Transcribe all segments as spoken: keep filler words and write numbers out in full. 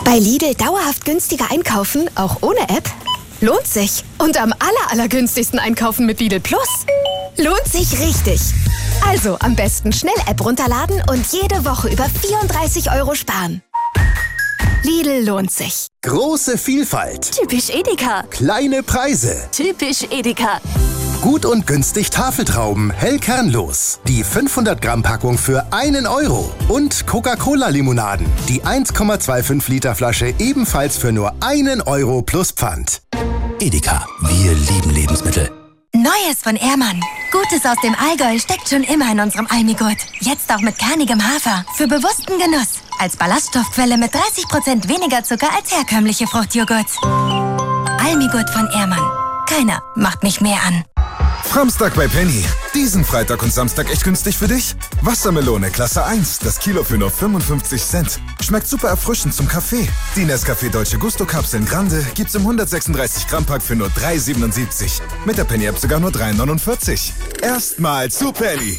Bei Lidl dauerhaft günstiger einkaufen, auch ohne App? Lohnt sich. Und am aller, allergünstigsten einkaufen mit Lidl Plus? Lohnt sich richtig. Also am besten schnell App runterladen und jede Woche über vierunddreißig Euro sparen. Lidl lohnt sich. Große Vielfalt. Typisch Edeka. Kleine Preise. Typisch Edeka. Gut und günstig Tafeltrauben, hell kernlos. Die fünfhundert Gramm Packung für einen Euro. Und Coca-Cola-Limonaden. Die eins Komma fünfundzwanzig Liter Flasche ebenfalls für nur einen Euro plus Pfand. Edeka, wir lieben Lebensmittel. Neues von Ehrmann. Gutes aus dem Allgäu steckt schon immer in unserem Almigurt. Jetzt auch mit kernigem Hafer. Für bewussten Genuss. Als Ballaststoffquelle mit dreißig Prozent weniger Zucker als herkömmliche Fruchtjoghurts. Almigurt von Ehrmann. Keiner macht mich mehr an. Framstag bei Penny. Diesen Freitag und Samstag echt günstig für dich? Wassermelone Klasse eins, das Kilo für nur fünfundfünfzig Cent. Schmeckt super erfrischend zum Kaffee. Die Nescafé Dolce Gusto Kapseln Grande gibt's im hundertsechsunddreißig Gramm Pack für nur drei siebenundsiebzig. Mit der Penny App sogar nur drei neunundvierzig. Erstmal zu Penny.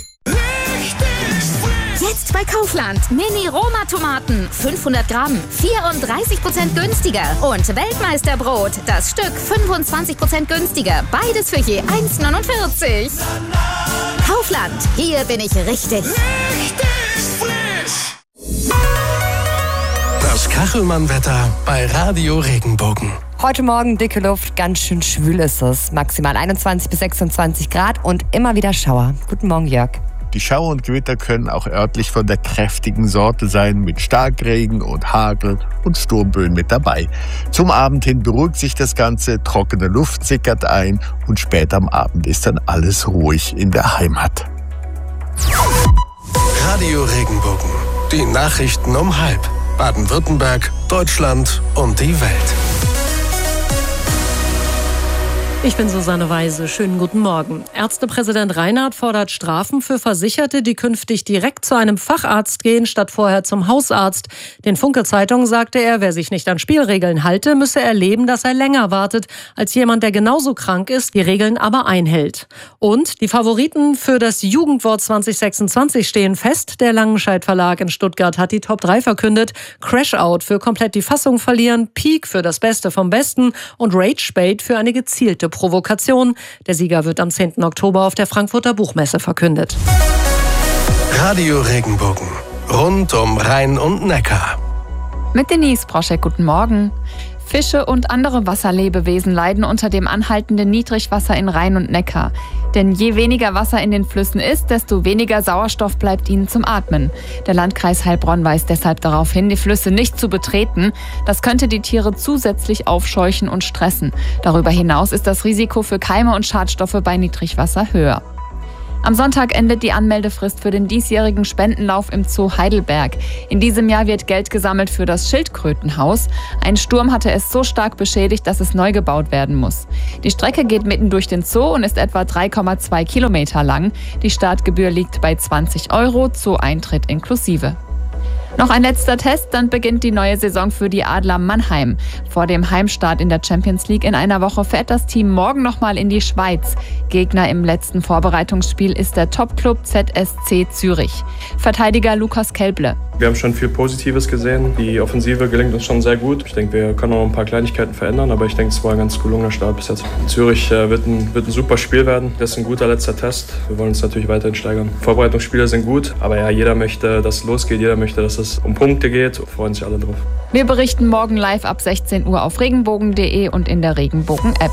Jetzt bei Kaufland. Mini-Roma-Tomaten. fünfhundert Gramm. vierunddreißig Prozent günstiger. Und Weltmeisterbrot. Das Stück fünfundzwanzig Prozent günstiger. Beides für je eins neunundvierzig. Kaufland. Hier bin ich richtig. Richtig frisch. Das Kachelmann-Wetter bei Radio Regenbogen. Heute Morgen dicke Luft, ganz schön schwül ist es. Maximal einundzwanzig bis sechsundzwanzig Grad und immer wieder Schauer. Guten Morgen, Jörg. Die Schauer und Gewitter können auch örtlich von der kräftigen Sorte sein, mit Starkregen und Hagel und Sturmböen mit dabei. Zum Abend hin beruhigt sich das Ganze, trockene Luft sickert ein und spät am Abend ist dann alles ruhig in der Heimat. Radio Regenbogen. Die Nachrichten um halb. Baden-Württemberg, Deutschland und die Welt. Ich bin Susanne Weise. Schönen guten Morgen. Ärztepräsident Reinhardt fordert Strafen für Versicherte, die künftig direkt zu einem Facharzt gehen, statt vorher zum Hausarzt. Den Funke-Zeitungen sagte er, wer sich nicht an Spielregeln halte, müsse erleben, dass er länger wartet als jemand, der genauso krank ist, die Regeln aber einhält. Und die Favoriten für das Jugendwort zwanzig sechsundzwanzig stehen fest. Der Langenscheidt Verlag in Stuttgart hat die Top drei verkündet. Crashout für komplett die Fassung verlieren, Peak für das Beste vom Besten und Ragebait für eine gezielte Provokation. Der Sieger wird am zehnten Oktober auf der Frankfurter Buchmesse verkündet. Radio Regenbogen. Rund um Rhein und Neckar. Mit Denise Proschek, guten Morgen. Fische und andere Wasserlebewesen leiden unter dem anhaltenden Niedrigwasser in Rhein und Neckar. Denn je weniger Wasser in den Flüssen ist, desto weniger Sauerstoff bleibt ihnen zum Atmen. Der Landkreis Heilbronn weist deshalb darauf hin, die Flüsse nicht zu betreten. Das könnte die Tiere zusätzlich aufscheuchen und stressen. Darüber hinaus ist das Risiko für Keime und Schadstoffe bei Niedrigwasser höher. Am Sonntag endet die Anmeldefrist für den diesjährigen Spendenlauf im Zoo Heidelberg. In diesem Jahr wird Geld gesammelt für das Schildkrötenhaus. Ein Sturm hatte es so stark beschädigt, dass es neu gebaut werden muss. Die Strecke geht mitten durch den Zoo und ist etwa drei Komma zwei Kilometer lang. Die Startgebühr liegt bei zwanzig Euro, Zoo-Eintritt inklusive. Noch ein letzter Test, dann beginnt die neue Saison für die Adler Mannheim. Vor dem Heimstart in der Champions League in einer Woche fährt das Team morgen nochmal in die Schweiz. Gegner im letzten Vorbereitungsspiel ist der Top-Club Z S C Zürich. Verteidiger Lukas Kelble. Wir haben schon viel Positives gesehen. Die Offensive gelingt uns schon sehr gut. Ich denke, wir können noch ein paar Kleinigkeiten verändern, aber ich denke, es war ein ganz gelungener Start bis jetzt. Zürich äh, wird, ein, wird ein super Spiel werden. Das ist ein guter letzter Test. Wir wollen uns natürlich weiterhin steigern. Vorbereitungsspiele sind gut, aber ja, jeder möchte, dass es losgeht. Jeder möchte, dass es um Punkte geht. Wir freuen sich alle drauf. Wir berichten morgen live ab sechzehn Uhr auf regenbogen punkt de und in der Regenbogen-App.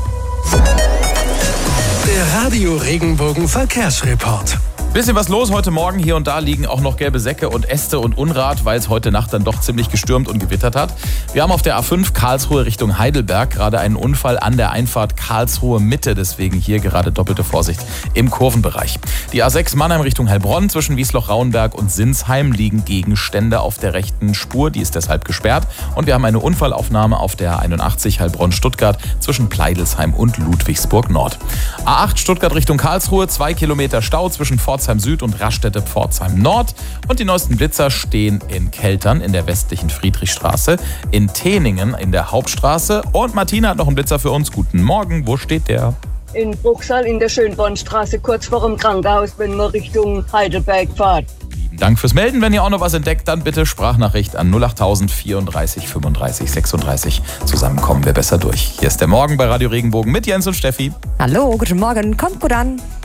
Der Radio Regenbogen Verkehrsreport. Bisschen was los heute Morgen. Hier und da liegen auch noch gelbe Säcke und Äste und Unrat, weil es heute Nacht dann doch ziemlich gestürmt und gewittert hat. Wir haben auf der A fünf Karlsruhe Richtung Heidelberg gerade einen Unfall an der Einfahrt Karlsruhe Mitte. Deswegen hier gerade doppelte Vorsicht im Kurvenbereich. Die A sechs Mannheim Richtung Heilbronn zwischen Wiesloch-Rauenberg und Sinsheim liegen Gegenstände auf der rechten Spur. Die ist deshalb gesperrt. Und wir haben eine Unfallaufnahme auf der einundachtzig Heilbronn-Stuttgart zwischen Pleidelsheim und Ludwigsburg Nord. A acht Stuttgart Richtung Karlsruhe, zwei Kilometer Stau zwischen Pforzheim Süd und Raststätte Pforzheim Nord. Und die neuesten Blitzer stehen in Keltern in der westlichen Friedrichstraße, in Teningen in der Hauptstraße. Und Martina hat noch einen Blitzer für uns. Guten Morgen, wo steht der? In Bruchsal in der Schönbornstraße, kurz vor dem Krankenhaus, wenn man Richtung Heidelberg fährt. Dank fürs Melden. Wenn ihr auch noch was entdeckt, dann bitte Sprachnachricht an null achttausend vierunddreißig fünfunddreißig sechsunddreißig. Zusammen kommen wir besser durch. Hier ist der Morgen bei Radio Regenbogen mit Jens und Steffi. Hallo, guten Morgen, kommt gut an.